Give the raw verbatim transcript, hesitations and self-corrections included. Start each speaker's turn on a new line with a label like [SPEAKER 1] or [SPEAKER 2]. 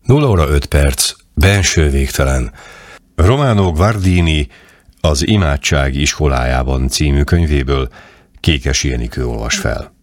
[SPEAKER 1] nulla óra öt perc, benső végtelen. Romano Guardini Az imádság iskolájában című könyvéből Kékesi Enikő olvas fel.